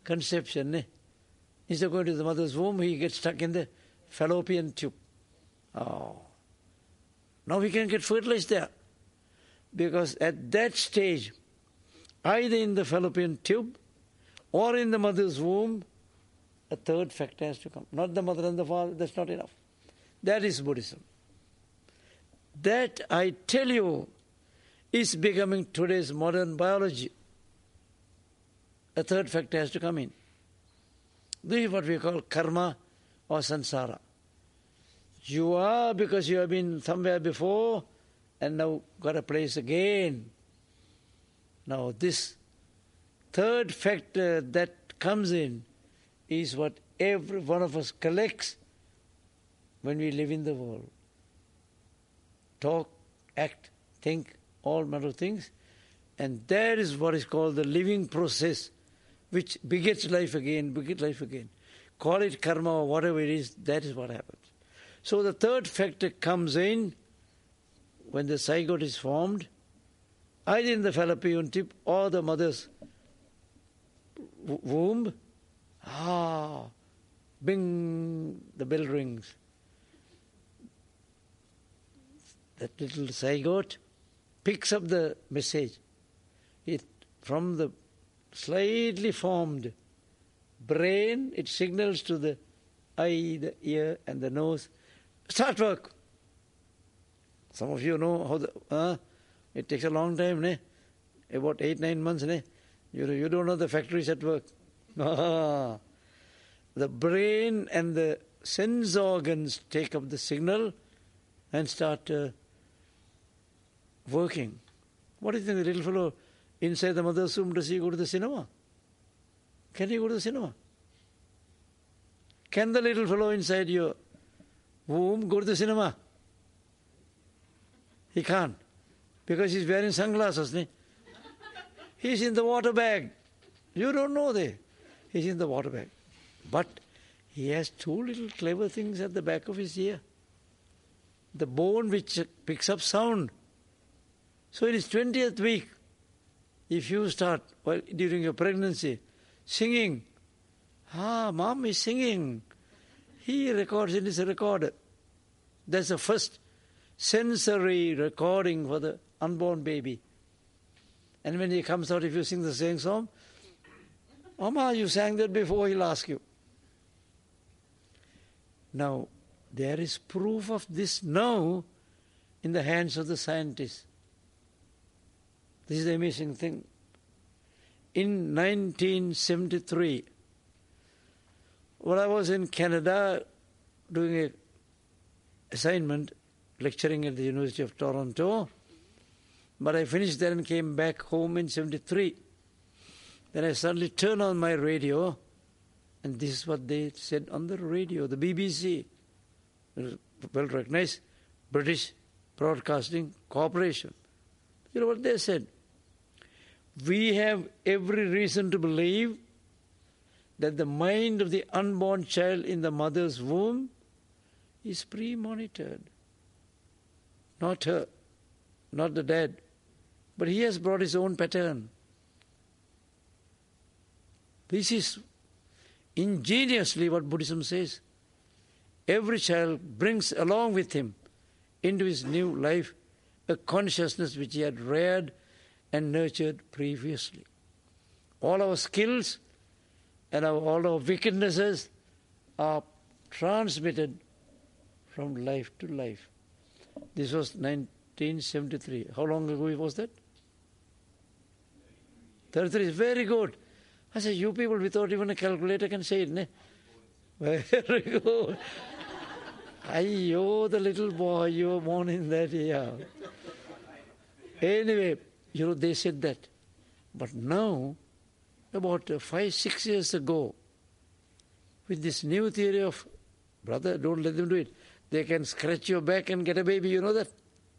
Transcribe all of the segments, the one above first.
conception. Instead of going to the mother's womb, he gets stuck in the fallopian tube. Oh. Now he can get fertilized there. Because at that stage, either in the fallopian tube or in the mother's womb, a third factor has to come. Not the mother and the father, that's not enough. That is Buddhism. That, I tell you, is becoming today's modern biology. A third factor has to come in. This is what we call karma or samsara. You are because you have been somewhere before and now got a place again. Now this third factor that comes in is what every one of us collects when we live in the world. Talk, act, think, all manner of things. And that is what is called the living process, which begets life again, begets life again. Call it karma or whatever it is, that is what happens. So the third factor comes in when the zygote is formed, either in the fallopian tube or the mother's womb. Bing, the bell rings. That little zygote picks up the message. It from the slightly formed brain, it signals to the eye, the ear and the nose, start work. Some of you know how it takes a long time, about 8-9 months. You don't know the factories at work. The brain and the sense organs take up the signal and start working. What do you think the little fellow inside the mother's womb, does he go to the cinema? Can he go to the cinema? Can the little fellow inside your womb go to the cinema? He can't, because he's wearing sunglasses. He's in the water bag. You don't know that. He's in the water bag. But he has two little clever things at the back of his ear. The bone which picks up sound. So in his 20th week, if you start during your pregnancy singing, mom is singing, he records in his recorder. That's the first sensory recording for the unborn baby. And when he comes out, if you sing the same song, Mama, you sang that before, he'll ask you. Now, there is proof of this now in the hands of the scientists. This is the amazing thing. In 1973, when I was in Canada doing an assignment, lecturing at the University of Toronto, but I finished there and came back home in 73. Then I suddenly turned on my radio, and this is what they said on the radio, the BBC, well-recognized British Broadcasting Corporation. You know what they said? We have every reason to believe that the mind of the unborn child in the mother's womb is pre-monitored. Not her, not the dad, but he has brought his own pattern. This is ingeniously what Buddhism says. Every child brings along with him into his new life a consciousness which he had reared and nurtured previously. All our skills and all our wickednesses are transmitted from life to life. This was 1973. How long ago was that? 33 is very good. I said, you people without even a calculator can say it, ne? Very good. Ayyo, the little boy, you were born in that year. Anyway, they said that. But now, about 5-6 years ago, with this new theory of, brother, don't let them do it. They can scratch your back and get a baby, you know that?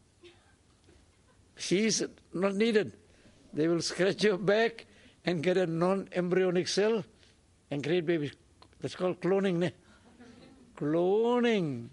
She is not needed. They will scratch your back and get a non-embryonic cell and create babies. That's called cloning, ne? Cloning.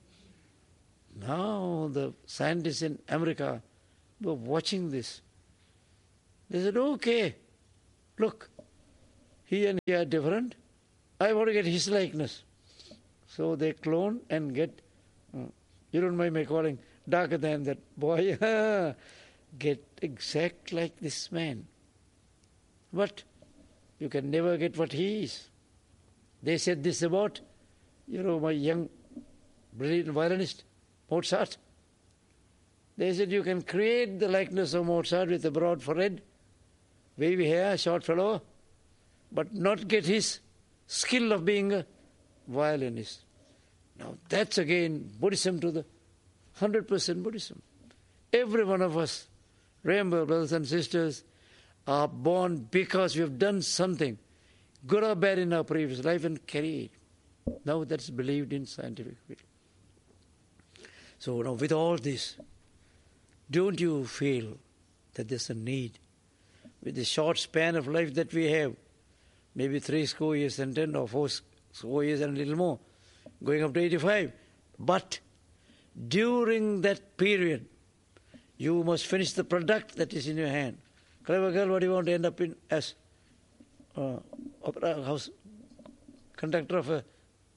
Now the scientists in America were watching this. They said, okay, look, he and he are different. I want to get his likeness. So they clone and get, you don't mind my calling, darker than that boy, get exact like this man. But you can never get what he is. They said this about, my young, brilliant violinist, Mozart. They said you can create the likeness of Mozart with a broad forehead, wavy hair, short fellow, but not get his skill of being a violinist. Now that's again Buddhism to the 100% Buddhism. Every one of us, remember, brothers and sisters, are born because we have done something, good or bad, in our previous life and carry it. Now that's believed in scientifically. So now with all this, don't you feel that there's a need, with the short span of life that we have, maybe 3 score years and 10 or 4 score years and a little more, going up to 85. But during that period, you must finish the product that is in your hand. Clever girl, what do you want to end up in as opera house conductor of a...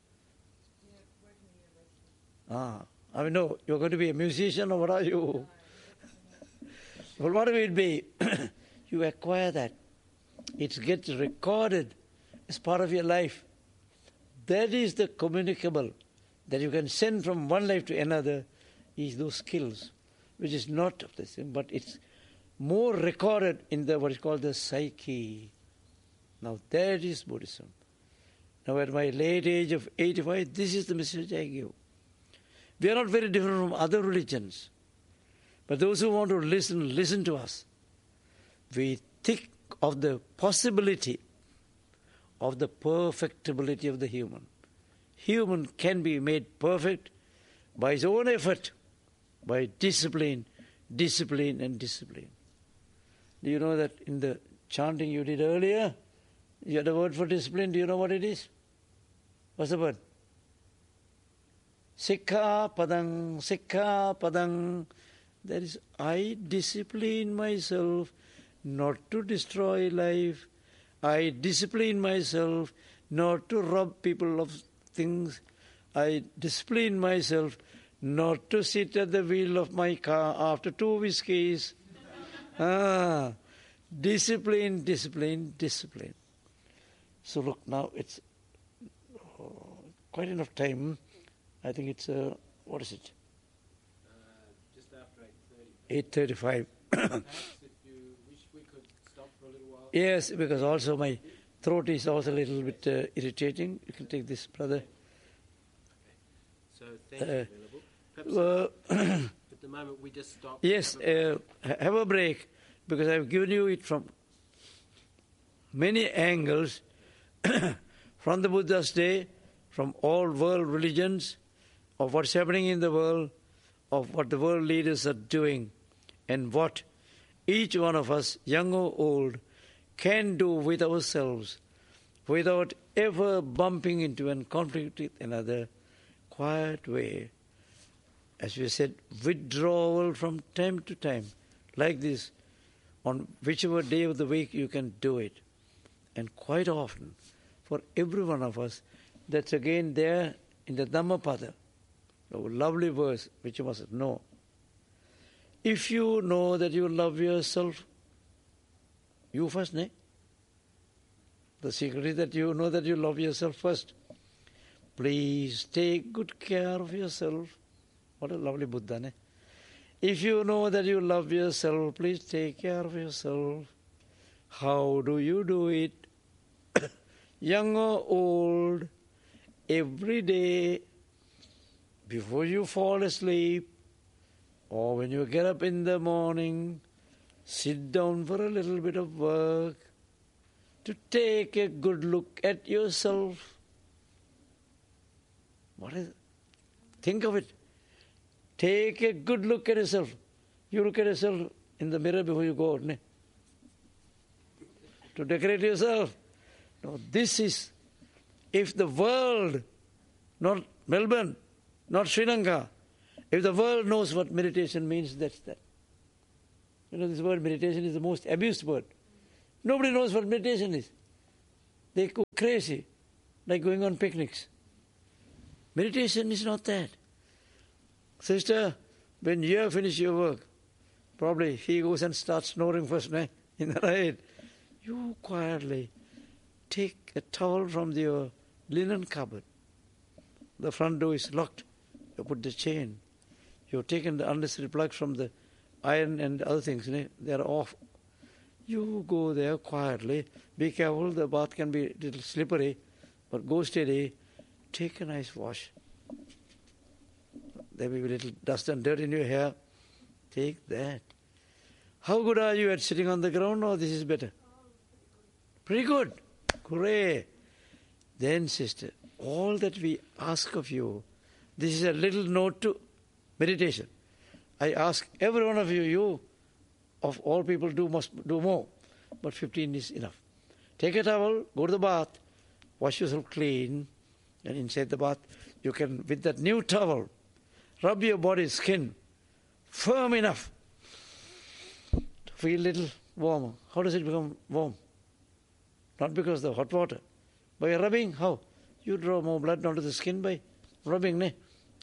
no, you're going to be a musician or what are you? Well, whatever it be, you acquire that. It gets recorded as part of your life. That is the communicable that you can send from one life to another, is those skills, which is not of the same, but it's more recorded in the what is called the psyche. Now that is Buddhism. Now at my late age of 85, this is the message I give. We are not very different from other religions. But those who want to listen to us. We think of the possibility of the perfectibility of the human. Human can be made perfect by his own effort, by discipline, discipline and discipline. Do you know that in the chanting you did earlier, you had a word for discipline? Do you know what it is? What's the word? Sikha padang, sikha padang. That is, I discipline myself not to destroy life. I discipline myself not to rob people of things. I discipline myself not to sit at the wheel of my car after 2 whiskeys. Discipline, discipline, discipline. So look, now it's quite enough time. I think it's, what is it? Just after 8:35. Perhaps if you wish we could stop for a little while. Yes, because also my throat is also a little bit irritating. You can take this, brother. So thank you, Venerable. Perhaps at the moment we just stop. Yes, have a break, because I've given you it from many angles, from the Buddha's day, from all world religions, of what's happening in the world, of what the world leaders are doing, and what each one of us, young or old, can do with ourselves without ever bumping into and conflict with another, quiet way. As we said, withdrawal from time to time, like this, on whichever day of the week you can do it. And quite often, for every one of us, that's again there in the Dhammapada, a lovely verse which you must know. If you know that you love yourself, you first, ne? The secret is that you know that you love yourself first. Please take good care of yourself. What a lovely Buddha, ne? If you know that you love yourself, please take care of yourself. How do you do it? Young or old, every day, before you fall asleep, or when you get up in the morning, sit down for a little bit of work, to take a good look at yourself. What is it? Think of it. Take a good look at yourself. You look at yourself in the mirror before you go out, ne? To decorate yourself. No, this is, if the world, not Melbourne, not Sri Lanka, if the world knows what meditation means, that's that. You know, this word meditation is the most abused word. Nobody knows what meditation is. They go crazy, like going on picnics. Meditation is not that. Sister, when you have finished your work, probably he goes and starts snoring first in the night. You quietly take a towel from your linen cupboard. The front door is locked. You put the chain. You've taken the unnecessary plugs from the iron and other things. They are off. You go there quietly. Be careful, the bath can be a little slippery, but go steady. Take a nice wash. There may be a little dust and dirt in your hair. Take that. How good are you at sitting on the ground? Or this is better? Pretty good. Hooray. Then, sister, all that we ask of you, this is a little note to meditation. I ask every one of you of all people must do more, but 15 is enough. Take a towel, go to the bath, wash yourself clean, and inside the bath, you can, with that new towel, rub your body's skin firm enough to feel a little warmer. How does it become warm? Not because of the hot water. By rubbing, how? You draw more blood onto the skin by rubbing, ne?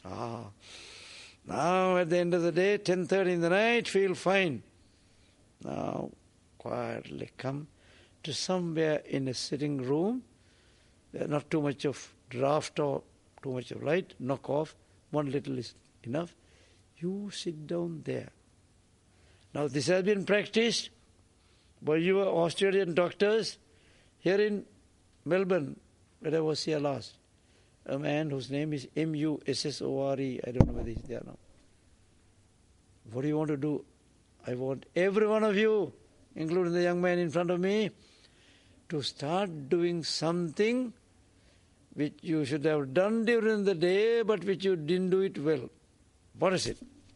Now at the end of the day, 10:30 in the night, feel fine. Now quietly come to somewhere in a sitting room. There not too much of draft or too much of light. Knock off. One little is enough. You sit down there. Now this has been practiced by your Australian doctors here in Melbourne, when I was here last. A man whose name is Mussore. I don't know whether he's there now. What do you want to do? I want every one of you, including the young man in front of me, to start doing something which you should have done during the day, but which you didn't do it well. What is it?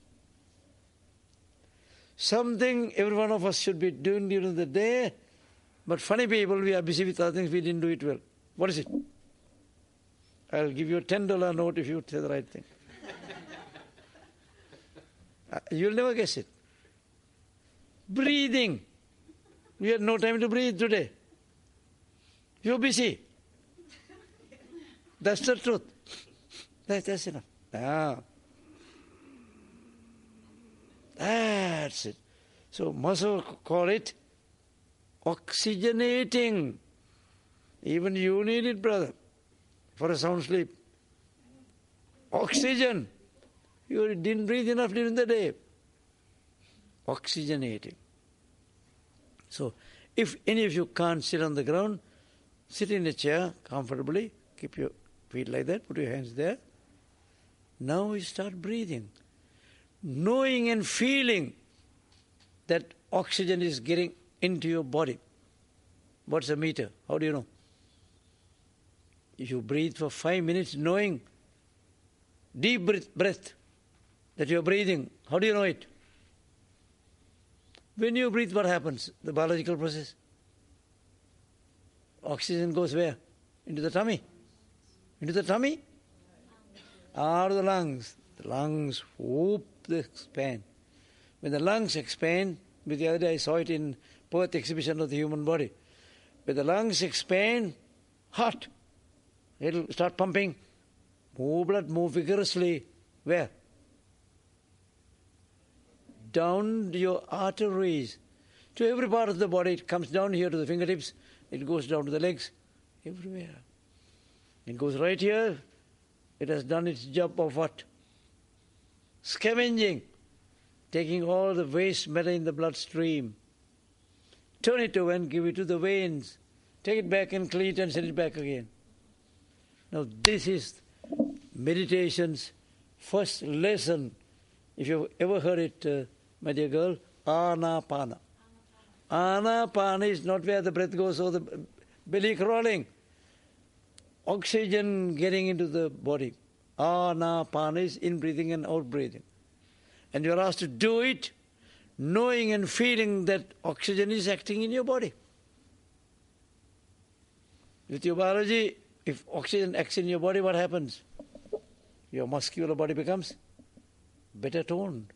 Something every one of us should be doing during the day, but funny people, we are busy with other things, we didn't do it well. What is it? I'll give you a $10 note if you say the right thing. You'll never guess it. Breathing. You had no time to breathe today. You're busy. That's the truth. That's enough. That's it. So Muscle call it oxygenating. Even you need it, brother, for a sound sleep. Oxygen. You didn't breathe enough during the day. Oxygenating. So, if any of you can't sit on the ground, sit in a chair comfortably, keep your feet like that, put your hands there. Now you start breathing. Knowing and feeling that oxygen is getting into your body. What's the meter? How do you know? If you breathe for 5 minutes, knowing, deep breath, that you're breathing, how do you know it? When you breathe, what happens? The biological process. Oxygen goes where? Into the tummy. Into the tummy? Out of the lungs. The lungs, whoop, they expand. When the lungs expand, the other day I saw it in Perth exhibition of the human body. When the lungs expand, heart, it'll start pumping. Move blood, move vigorously. Where? Down your arteries. To every part of the body. It comes down here to the fingertips. It goes down to the legs. Everywhere. It goes right here. It has done its job of what? Scavenging. Taking all the waste matter in the bloodstream. Turn it over and give it to the veins. Take it back and clean it and send it back again. Now this is meditation's first lesson. If you've ever heard it, my dear girl, Anapana. Anapana is not where the breath goes or the belly crawling. Oxygen getting into the body. Anapana is in-breathing and out-breathing. And you are asked to do it knowing and feeling that oxygen is acting in your body. With your biology, if oxygen acts in your body, what happens? Your muscular body becomes better toned.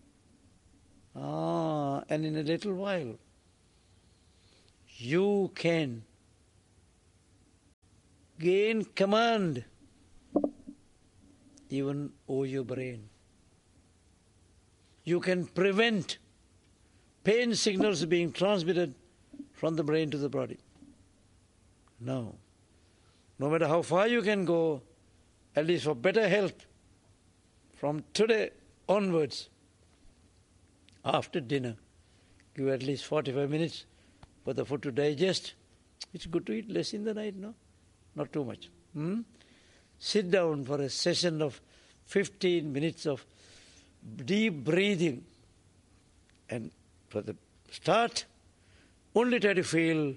And in a little while, you can gain command even over your brain. You can prevent pain signals being transmitted from the brain to the body. No. No matter how far you can go, at least for better health, from today onwards, after dinner, give at least 45 minutes for the food to digest. It's good to eat less in the night, no? Not too much. Sit down for a session of 15 minutes of deep breathing. And for the start, only try to feel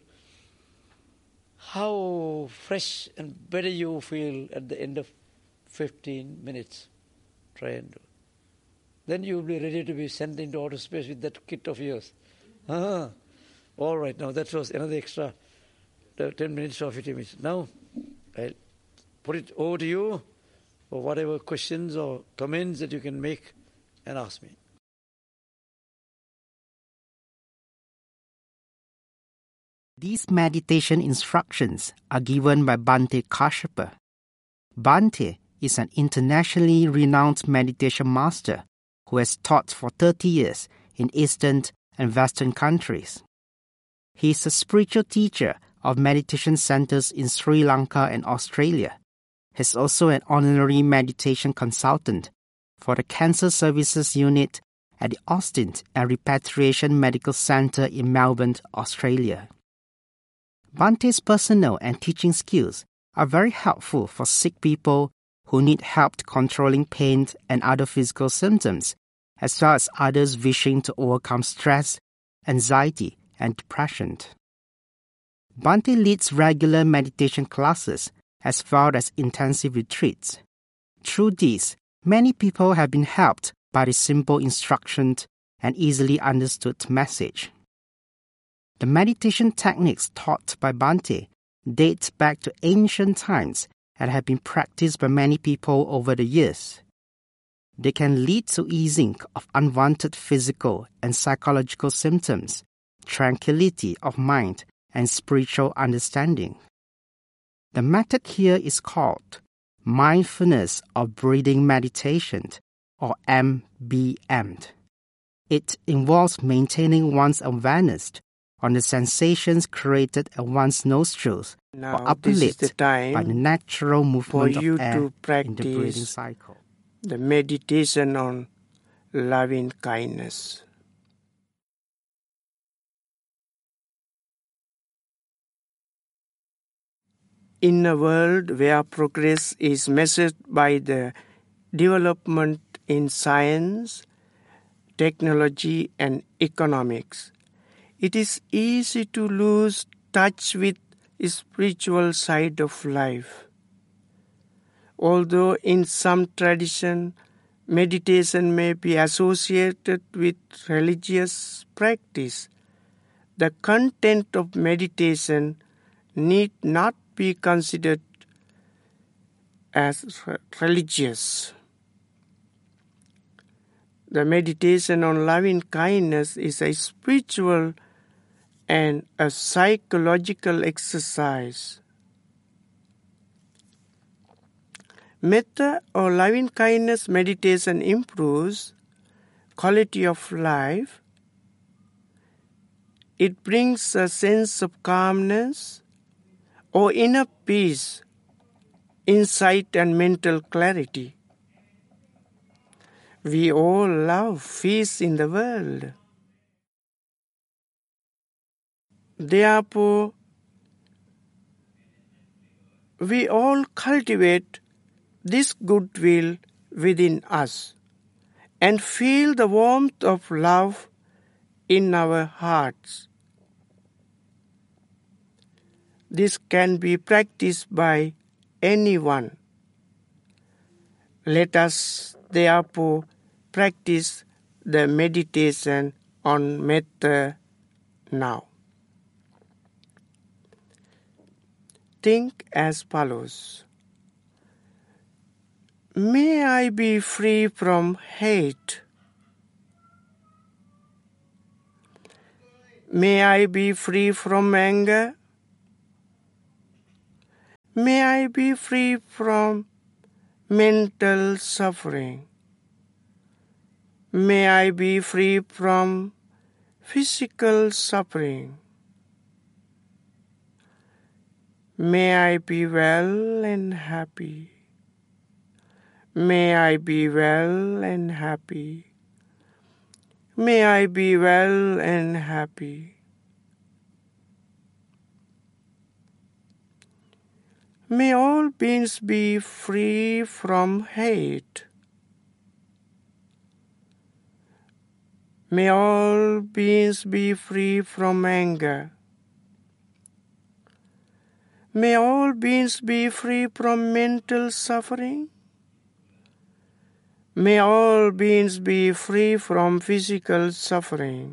how fresh and better you feel at the end of 15 minutes. Try and do. Then you will be ready to be sent into outer space with that kit of yours. All right, now that was another extra 10 minutes or 15 minutes. Now, I'll put it over to you for whatever questions or comments that you can make and ask me. These meditation instructions are given by Bhante Kashyapa. Bhante is an internationally renowned meditation master who has taught for 30 years in Eastern and Western countries. He is a spiritual teacher of meditation centers in Sri Lanka and Australia. He is also an honorary meditation consultant for the Cancer Services Unit at the Austin and Repatriation Medical Center in Melbourne, Australia. Bhante's personal and teaching skills are very helpful for sick people who need help controlling pain and other physical symptoms, as well as others wishing to overcome stress, anxiety, and depression. Bhante leads regular meditation classes as well as intensive retreats. Through these, many people have been helped by the simple instructions and easily understood message. The meditation techniques taught by Bhante date back to ancient times and have been practiced by many people over the years. They can lead to easing of unwanted physical and psychological symptoms, tranquility of mind, and spiritual understanding. The method here is called Mindfulness of Breathing Meditation, or MBM. It involves maintaining one's awareness on the sensations created at one's nostrils or upper lip by the natural movement of air in the breathing cycle. The meditation on loving kindness. In a world where progress is measured by the development in science, technology, and economics, it is easy to lose touch with the spiritual side of life. Although in some tradition, meditation may be associated with religious practice, the content of meditation need not be considered as religious. The meditation on loving kindness is a spiritual and a psychological exercise. Metta or loving kindness meditation improves quality of life. It brings a sense of calmness or inner peace, insight, and mental clarity. We all love peace in the world. Therefore, we all cultivate this goodwill within us and feel the warmth of love in our hearts. This can be practiced by anyone. Let us therefore practice the meditation on metta now. Think as follows. May I be free from hate. May I be free from anger. May I be free from mental suffering. May I be free from physical suffering. May I be well and happy. May I be well and happy. May I be well and happy. May all beings be free from hate. May all beings be free from anger. May all beings be free from mental suffering. May all beings be free from physical suffering.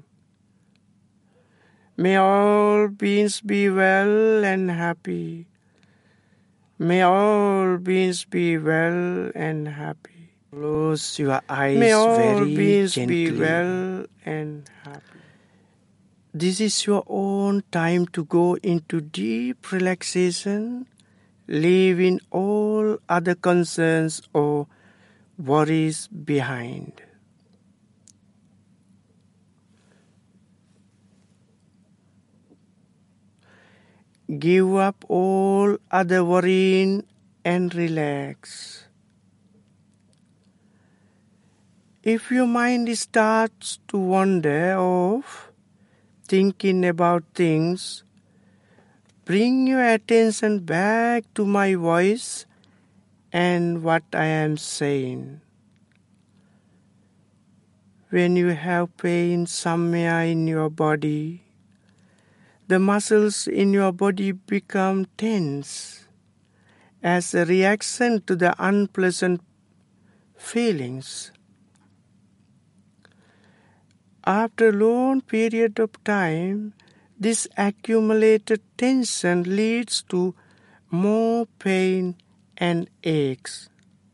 May all beings be well and happy. May all beings be well and happy. Close your eyes May all very beings gently. be well and happy. This is your own time to go into deep relaxation, leaving all other concerns or worries behind. Give up all other worrying and relax. If your mind starts to wander off, thinking about things, bring your attention back to my voice and what I am saying. When you have pain somewhere in your body, the muscles in your body become tense as a reaction to the unpleasant feelings. After a long period of time, this accumulated tension leads to more pain and aches.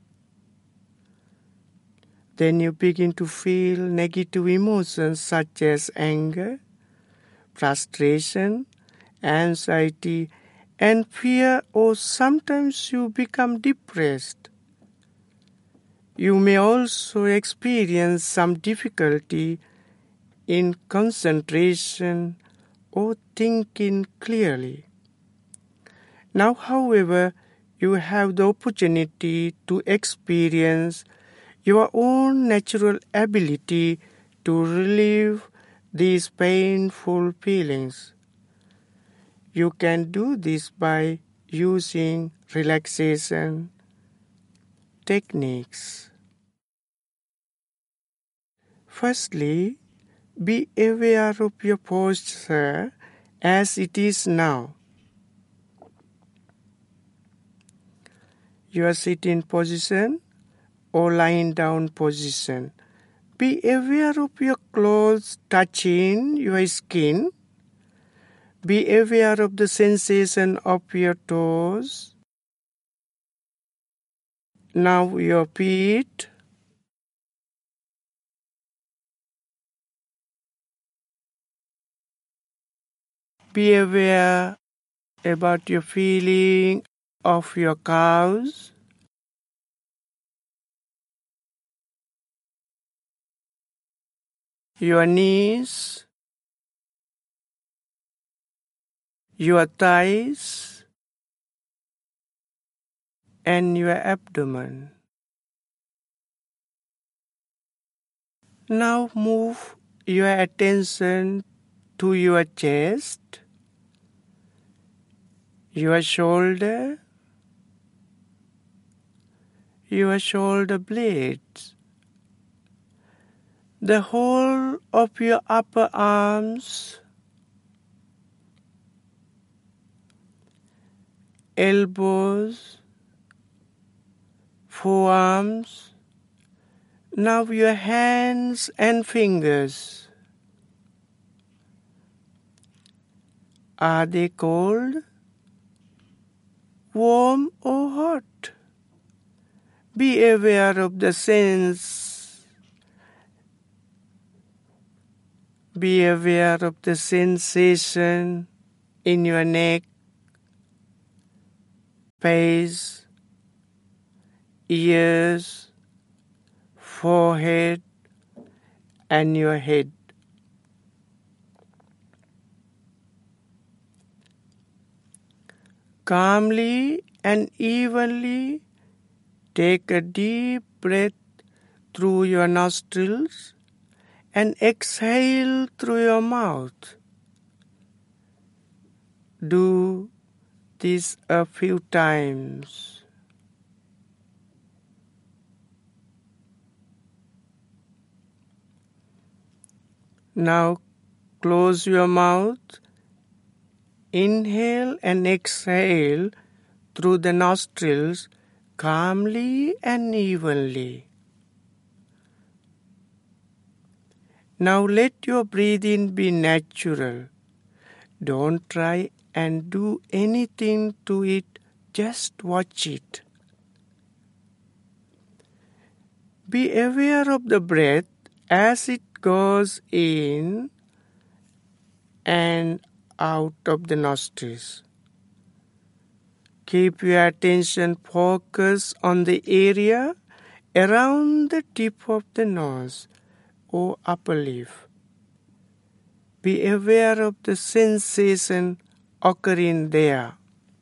Then you begin to feel negative emotions such as anger, frustration, anxiety, and fear, or sometimes you become depressed. You may also experience some difficulty in concentration or thinking clearly. Now, however, you have the opportunity to experience your own natural ability to relieve these painful feelings. You can do this by using relaxation techniques. Firstly, be aware of your posture as it is now. Your sitting position or lying down position. Be aware of your clothes touching your skin. Be aware of the sensation of your toes. Now your feet. Be aware about your feeling of your calves. Your knees. Your thighs. And your abdomen. Now move your attention to your chest, your shoulder blades, the whole of your upper arms, elbows, forearms, now your hands and fingers. Are they cold, warm or hot? Be aware of the sense. Be aware of the sensation in your neck, face, ears, forehead, and your head. Calmly and evenly take a deep breath through your nostrils and exhale through your mouth. Do this a few times. Now close your mouth. Inhale and exhale through the nostrils calmly and evenly. Now let your breathing be natural. Don't try and do anything to it, just watch it. Be aware of the breath as it goes in and out of the nostrils. Keep your attention focused on the area around the tip of the nose or upper lip. Be aware of the sensation occurring there.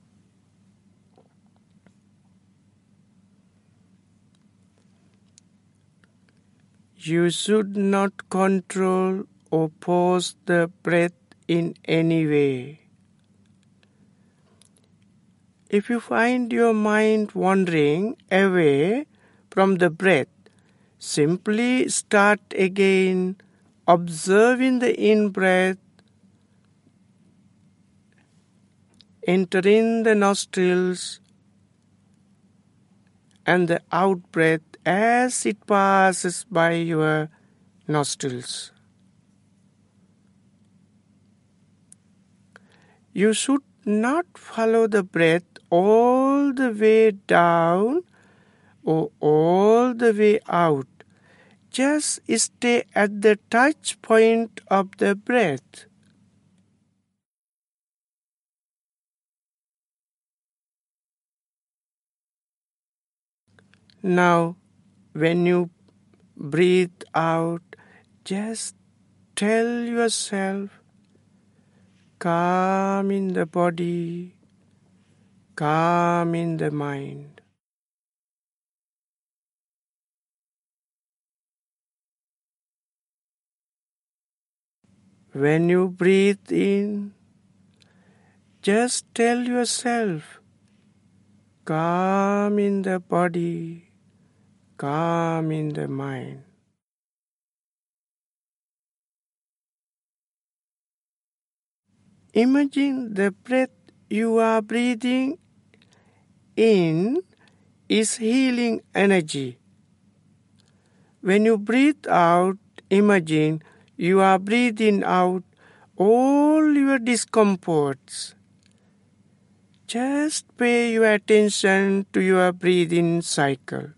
You should not control or force the breath in any way. If you find your mind wandering away from the breath, simply start again, observing the in-breath entering the nostrils and the out-breath as it passes by your nostrils. You should not follow the breath all the way down or all the way out. Just stay at the touch point of the breath. Now, when you breathe out, just tell yourself, calm in the body, calm in the mind. When you breathe in, just tell yourself, calm in the body, calm in the mind. Imagine the breath you are breathing in is healing energy. When you breathe out, imagine you are breathing out all your discomforts. Just pay your attention to your breathing cycle.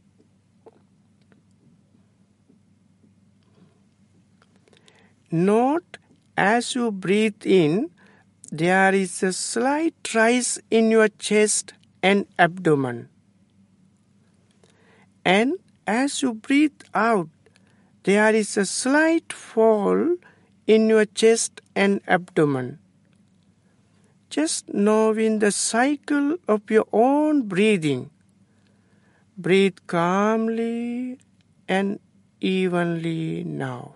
Note as you breathe in, there is a slight rise in your chest and abdomen. And as you breathe out, there is a slight fall in your chest and abdomen. Just knowing the cycle of your own breathing. Breathe calmly and evenly now.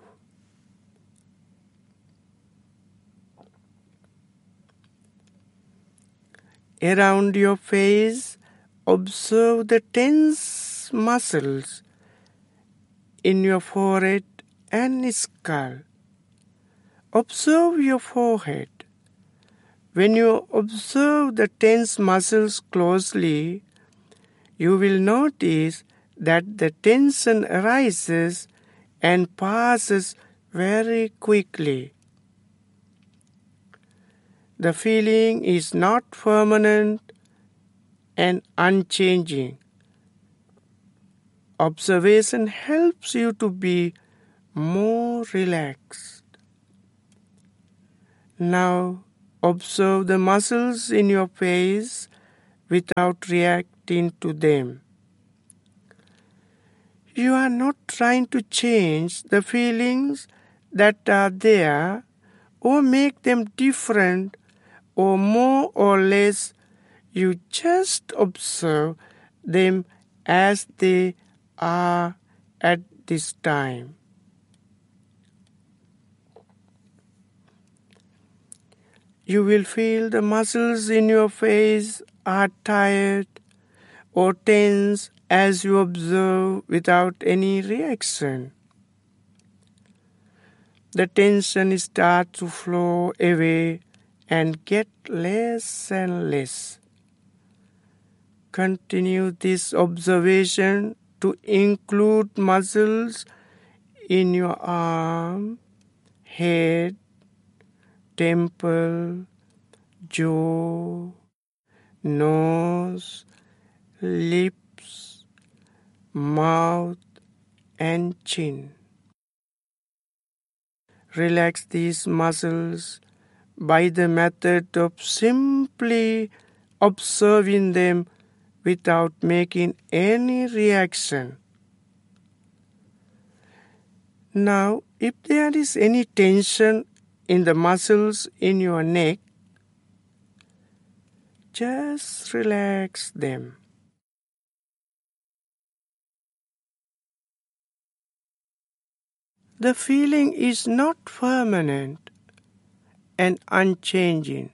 Around your face, observe the tense muscles in your forehead and skull. Observe your forehead. When you observe the tense muscles closely, you will notice that the tension arises and passes very quickly. The feeling is not permanent and unchanging. Observation helps you to be more relaxed. Now observe the muscles in your face without reacting to them. You are not trying to change the feelings that are there or make them different or more or less. You just observe them as they are at this time. You will feel the muscles in your face are tired or tense as you observe without any reaction. The tension starts to flow away and get less and less. Continue this observation to include muscles in your arm, head, temple, jaw, nose, lips, mouth, and chin. Relax these muscles by the method of simply observing them without making any reaction. Now, if there is any tension in the muscles in your neck, just relax them. The feeling is not permanent and unchanging.